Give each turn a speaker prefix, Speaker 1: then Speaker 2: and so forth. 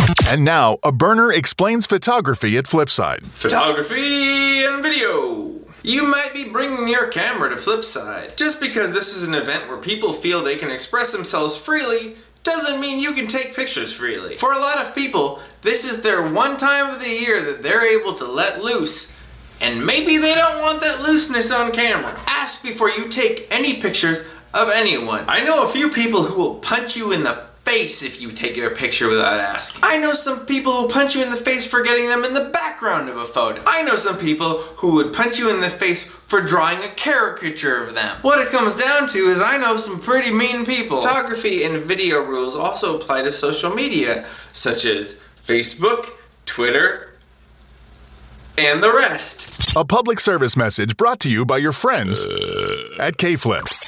Speaker 1: And now, a burner explains photography at Flipside.
Speaker 2: Photography and video. You might be bringing your camera to Flipside. Just because this is an event where people feel they can express themselves freely doesn't mean you can take pictures freely. For a lot of people, this is their one time of the year that they're able to let loose. And maybe they don't want that looseness on camera. Ask before you take any pictures of anyone. I know a few people who will punch you in the face if you take their picture without asking. I know some people who punch you in the face for getting them in the background of a photo. I know some people who would punch you in the face for drawing a caricature of them. What it comes down to is I know some pretty mean people. Photography and video rules also apply to social media, such as Facebook, Twitter, and the rest.
Speaker 1: A public service message brought to you by your friends at K-Flip.